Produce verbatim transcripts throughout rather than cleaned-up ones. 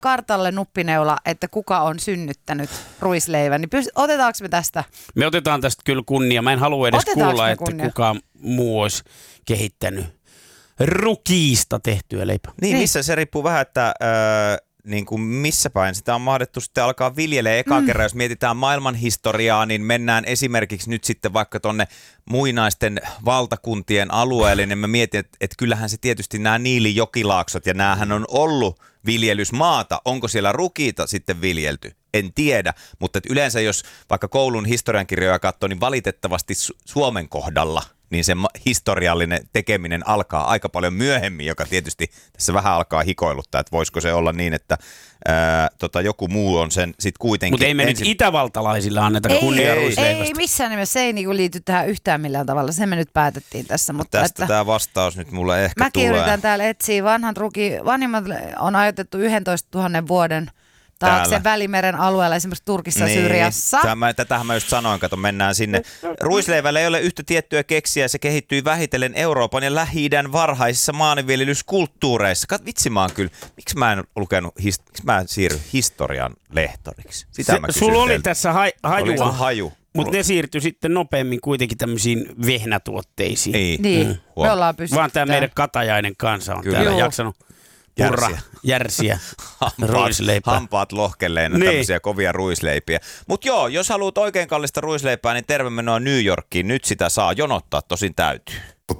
kartalle nuppineula, että kuka on synnyttänyt ruisleivän. Niin pyst- otetaanko me tästä? Me otetaan tästä kyllä kunnia. Mä en halua edes Otetaanko kuulla, me että kunnia? kukaan muu olisi kehittänyt rukiista tehtyä leipää. Niin, missä se riippuu vähän, että öö, niin kuin missä päin sitä on mahdettu sitten alkaa viljelee eka mm. kerran. Jos mietitään maailman historiaa, niin mennään esimerkiksi nyt sitten vaikka tonne muinaisten valtakuntien alueelle, niin mä mietin, että, että kyllähän se tietysti nämä Niili-jokilaaksot ja näähän on ollut viljelysmaata. Onko siellä rukiita sitten viljelty? En tiedä, mutta että yleensä jos vaikka koulun historiankirjoja katsoo, niin valitettavasti Su- Suomen kohdalla niin se historiallinen tekeminen alkaa aika paljon myöhemmin, joka tietysti tässä vähän alkaa hikoiluttaa, että voisiko se olla niin, että ää, tota, joku muu on sen sitten kuitenkin. Mutta ei me ensin... nyt itävaltalaisille anneta kunnia ruisleivästä. Ei missään nimessä, se ei niinku liity tähän yhtään millään tavalla, sen me nyt päätettiin tässä. Mutta tästä että... tämä vastaus nyt mulle ehkä Mäkin tulee. yritän täällä etsiä, vanhan ruki, vanhimmat on ajoitettu yksitoistatuhatta vuoden taakse Täällä. Välimeren alueella, esimerkiksi Turkissa niin, ja Syyriassa. Tämä, tätähän mä just sanoin, kato, mennään sinne. Ruisleivällä ei ole yhtä tiettyä keksiä, se kehittyi vähitellen Euroopan ja Lähi-idän varhaisissa maanviljelyskulttuureissa. Kat, vitsi mä oon kyllä, miksi mä en lukenut, his, miksi mä en siirry historian lehtoriksi? Sitä Se, mä kysyn sulla oli teiltä. tässä ha, hajua, Oli haju. mutta ne siirtyi sitten nopeammin kuitenkin tämmöisiin vehnätuotteisiin. Ei. Niin, Mm. me ollaan pystytty. Vaan tämä meidän katajainen kansa on Kyllä. täällä Joo. jaksanut purra, Järsiä. järsiä, Hampaat, ruisleipää. hampaat lohkelleen Niin. tämmöisiä kovia ruisleipiä. Mutta joo, jos haluat oikein kallista ruisleipää, niin terve menoa New Yorkiin. Nyt sitä saa jonottaa, tosin täytyy.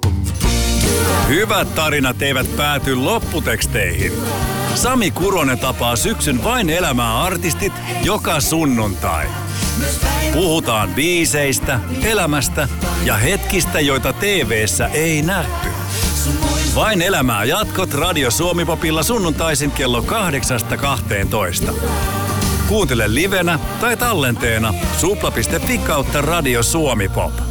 Hyvät tarinat eivät pääty lopputeksteihin. Sami Kuronen tapaa syksyn Vain elämää -artistit joka sunnuntai. Puhutaan biiseistä, elämästä ja hetkistä, joita T V:ssä ei nähty. Vain elämää -jatkot Radio Suomi-popilla sunnuntaisin kello kahdeksasta kahteentoista. Kuuntele livenä tai tallenteena supla piste fi kautta Radio Suomi Pop.